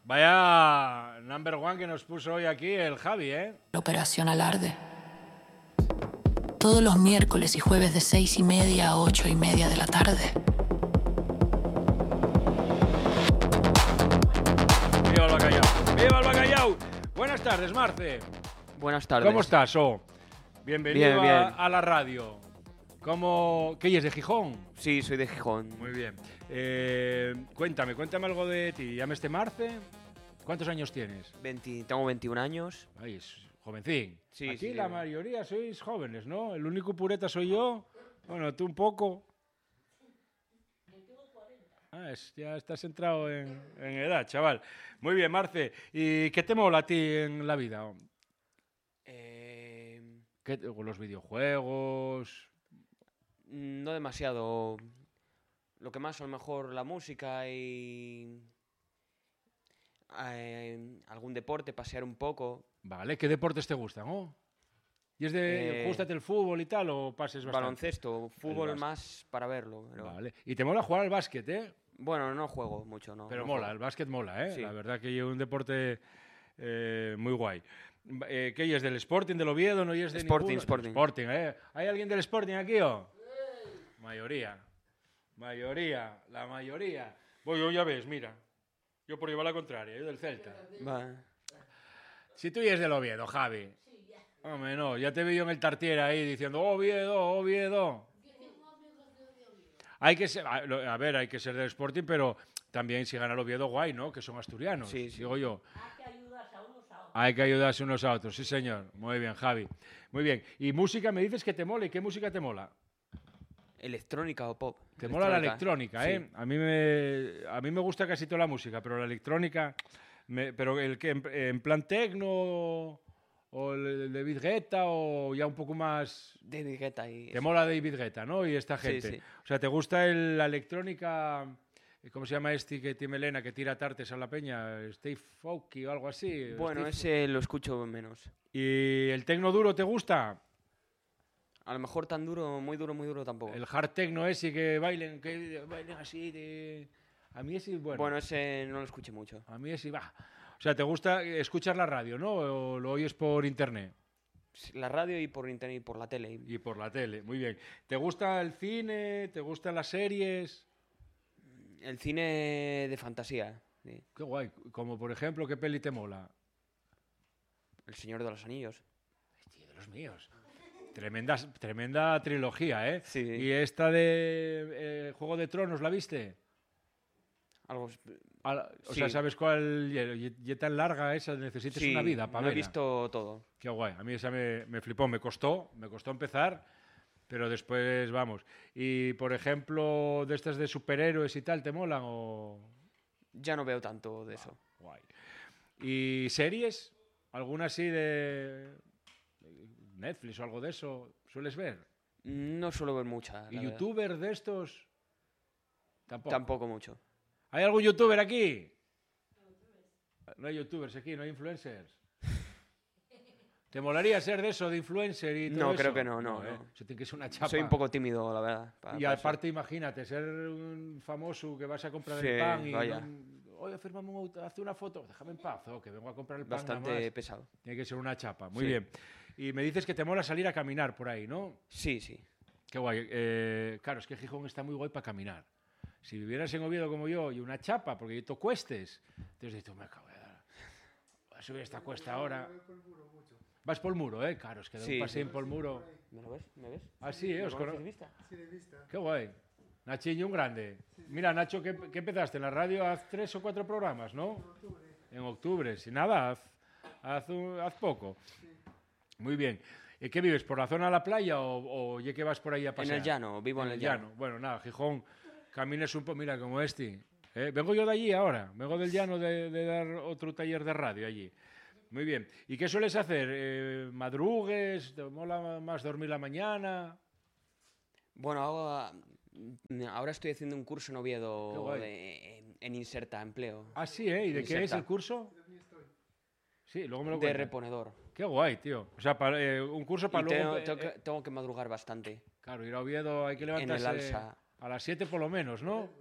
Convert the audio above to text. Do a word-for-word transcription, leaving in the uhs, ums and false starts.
Vaya number one que nos puso hoy aquí el Javi, ¿eh? Operación Alarde. Todos los miércoles y jueves de seis y media a ocho y media de la tarde. ¡Viva el bacallao! ¡Viva el bacallao! Buenas tardes, Marce. Buenas tardes. ¿Cómo estás, oh? Bienvenido Bien, bien. A, a la radio. ¿Cómo... ¿Qué es de Gijón? Sí, soy de Gijón. Muy bien. Eh, cuéntame, cuéntame algo de ti. ¿Llames este Marce? ¿Cuántos años tienes? veinte, tengo veintiún años. Ay, es jovencín. Sí, Aquí sí, la sí. mayoría sois jóvenes, ¿no? El único pureta soy yo. Bueno, tú un poco. Ah, es, ya estás entrado en, en edad, chaval. Muy bien, Marce. ¿Y qué te mola a ti en la vida? Eh, ¿Qué, los videojuegos? no demasiado. Lo que más, a lo mejor, la música y... eh, algún deporte, pasear un poco. Vale, ¿qué deportes te gustan? Oh? ¿Y es de Eh, gústate el fútbol y tal o pases bastante? Baloncesto, fútbol básquet. más para verlo. Pero... Vale. ¿Y te mola jugar al básquet, eh? Bueno, no juego mucho, no. Pero no mola, juego. el básquet mola, ¿eh? Sí. La verdad que es un deporte eh, muy guay. Eh, ¿Qué es del Sporting, del Oviedo? ¿No es de Sporting, ninguno? Sporting. Del Sporting, ¿eh? ¿Hay alguien del Sporting aquí o? Mayoría. Mayoría, la mayoría. Voy, yo ya ves, mira. Yo por llevar la contraria, yo del Celta. Va. Si tú eres del Oviedo, Javi. Hombre, no, ya te veo yo en el Tartiere ahí diciendo Oviedo, Oviedo. Hay que ser, a a ver, hay que ser del Sporting, pero también si gana el Oviedo, guay, ¿no? Que son asturianos, Sí, sí. digo yo. Hay que ayudarse unos a otros, sí señor. Muy bien, Javi. Muy bien. ¿Y música me dices que te mola? ¿Y qué música te mola? Electrónica o pop. Te mola la electrónica, ¿eh? Sí. A mí me, a mí me gusta casi toda la música, pero la electrónica, me- pero el que en, en plan tecno o el de David Guetta o ya un poco más... David Guetta y... Te mola David Guetta, ¿no? Y esta Sí, gente. sí. O sea, ¿te gusta el- la electrónica? ¿Cómo se llama este que tiene melena, que tira tartes a la peña? Steve Aoki o algo así. Bueno, Steve- ese lo escucho menos. ¿Y el tecno duro te gusta? A lo mejor tan duro, muy duro, muy duro tampoco. El hard techno ese que bailen, que bailen así de... A mí ese, bueno, Bueno, ese no lo escuché mucho. a mí ese va. O sea, ¿te gusta escuchar la radio, no? ¿O lo oyes por internet? La radio y por internet y por la tele. Y por la tele, muy bien. ¿Te gusta el cine? ¿Te gustan las series? El cine de fantasía. Sí. Qué guay. Como por ejemplo, ¿qué peli te mola? El Señor de los Anillos. Tío, de los míos. Tremenda, tremenda trilogía, ¿eh? Sí. ¿Y esta de eh, Juego de Tronos la viste? Algo... Al- o Sí. sea, ¿sabes cuál? Y, y- y tan larga esa, necesitas Sí, una vida para lo he verla. visto todo. Qué guay. A mí esa me, me flipó, me costó, me costó empezar, pero después vamos. Y por ejemplo, de estas de superhéroes y tal, ¿te molan o...? Ya no veo tanto de eso. Guay. ¿Y series? ¿Alguna así de Netflix o algo de eso? ¿Sueles ver? No suelo ver mucha. ¿Y la verdad. youtuber de estos? Tampoco. Tampoco mucho. ¿Hay algún youtuber aquí? No hay youtubers aquí, no hay influencers. ¿Te molaría ser de eso, de influencer y todo No, eso? creo que no, no, ¿eh? no. Eso tiene que ser una chapa. Soy un poco tímido, la verdad. pa- Y pa eso. aparte, imagínate, ser un famoso que vas a comprar Sí, el pan y... vaya. no- Oye, fírmame un auto, hazte una foto. Déjame en paz, oh, que vengo a comprar el pan nada Bastante más. pesado. Tiene que ser una chapa. Muy Sí. bien. Y me dices que te mola salir a caminar por ahí, ¿no? Sí, sí. Qué guay. Eh, claro, es que Gijón está muy guay para caminar. Si vivieras en Oviedo como yo y una chapa, porque tú cuestes, entonces dices, tú me cago en la- voy a subir esta cuesta ahora. Vas por el muro, ¿eh? Claro, es que de Sí, un paseín sí. por el muro. ¿Me lo ves? ¿Me ves? Ah, sí, ¿eh? ¿Me Os cono- conoces de vista? Qué guay. Nachiño, un grande. Mira, Nacho, ¿qué, qué empezaste? En la radio haz tres o cuatro programas, ¿no? En octubre. Sin nada, haz, haz, un- haz poco. Muy bien. ¿Y qué vives? ¿Por la zona de la playa o, o ya que vas por ahí a En pasear? el llano, vivo en, el llano. Bueno, nada, Gijón, camines un poco, mira, como este. ¿eh? Vengo yo de allí ahora, vengo del llano de, de dar otro taller de radio allí. Muy bien. ¿Y qué sueles hacer? Eh, ¿Madrugues? ¿Te mola más dormir la mañana? Bueno, ahora, ahora estoy haciendo un curso en Qué Oviedo guay. de- en, en Inserta Empleo. Ah, sí, ¿eh? ¿Y de qué es Inserta. el curso? Sí, luego me lo De cuentas. reponedor. Qué guay, tío. O sea, para, eh, un curso para Y luego... tengo, eh, tengo que, eh, tengo que madrugar bastante. claro, ir a Oviedo hay que En el levantarse Alsa. a las siete por lo menos, ¿no?